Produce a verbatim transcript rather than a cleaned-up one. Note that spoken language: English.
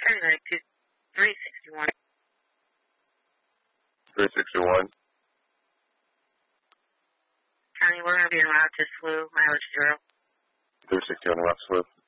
Anyway, two, three sixty-one. three sixty-one. County, we're going to be in route to S W U, mileage zero. three sixty-one West S W U.